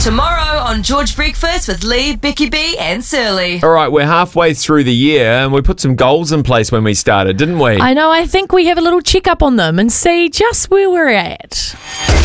tomorrow on George Breakfast with Lee, Becky B and Surly. All right, we're halfway through the year and we put some goals in place when we started, didn't we? I know, I think we have a little check up on them and see just where we're at.